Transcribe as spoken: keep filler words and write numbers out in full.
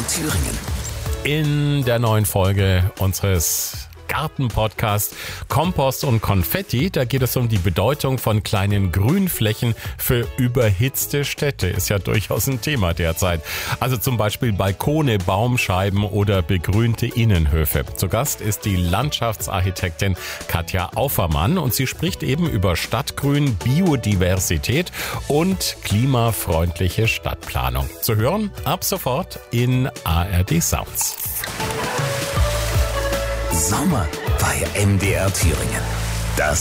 Thüringen. In der neuen Folge unseres Garten-Podcast Kompost und Konfetti, da geht es um die Bedeutung von kleinen Grünflächen für überhitzte Städte. Ist ja durchaus ein Thema derzeit. Also zum Beispiel Balkone, Baumscheiben oder begrünte Innenhöfe. Zu Gast ist die Landschaftsarchitektin Katja Aufermann und sie spricht eben über Stadtgrün, Biodiversität und klimafreundliche Stadtplanung. Zu hören ab sofort in A R D Sounds. Sommer bei M D R Thüringen.